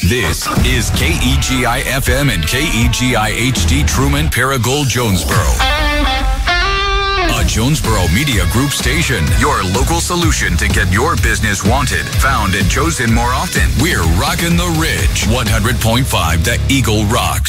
This is KEGI FM and KEGI HD Truman Paragould Jonesboro. A Jonesboro Media Group station. Your local solution to get your business wanted, found, and chosen more often. We're rocking the Ridge. 100.5 The Eagle Rocks.